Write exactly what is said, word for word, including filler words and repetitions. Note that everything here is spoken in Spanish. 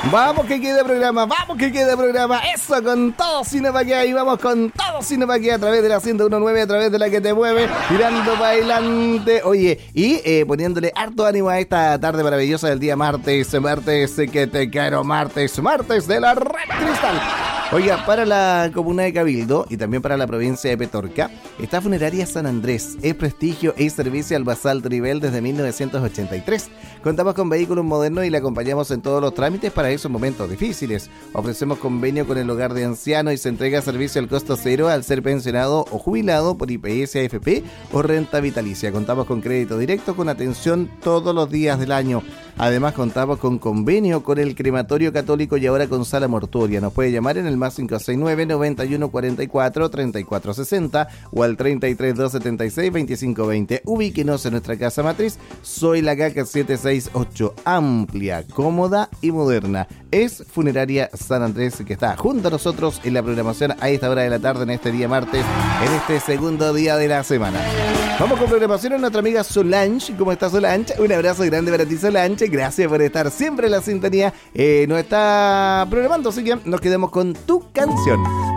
Vamos que quede programa, vamos que quede programa. Eso con todo Cinepaquea y vamos con todo Cinepaquea a través de la ciento uno punto nueve, a través de la que te mueve, tirando para adelante. Oye, y eh, poniéndole harto ánimo a esta tarde maravillosa del día martes, martes que te quiero, martes, martes de la Red Cristal. Oiga, para la comuna de Cabildo y también para la provincia de Petorca, está Funeraria San Andrés. Es prestigio y servicio al más alto nivel desde mil novecientos ochenta y tres. Contamos con vehículos modernos y le acompañamos en todos los trámites para esos momentos difíciles. Ofrecemos convenio con el hogar de ancianos y se entrega servicio al costo cero al ser pensionado o jubilado por I P S, A F P o renta vitalicia. Contamos con crédito directo con atención todos los días del año. Además contamos con convenio con el Crematorio Católico y ahora con sala mortuoria. Nos puede llamar en el más cinco seis nueve, noventa y uno cuarenta y cuatro, treinta y cuatro sesenta o al treinta y tres, doscientos setenta y seis, veinticinco veinte. Ubíquenos en nuestra casa matriz. Soy la Caca setecientos sesenta y ocho. Amplia, cómoda y moderna. Es Funeraria San Andrés, que está junto a nosotros en la programación a esta hora de la tarde en este día martes, en este segundo día de la semana. Vamos con programación a nuestra amiga Solange. ¿Cómo está Solange? Un abrazo grande para ti, Solange. Gracias por estar siempre en la sintonía. Eh, nos está programando, así que nos quedamos con tu canción.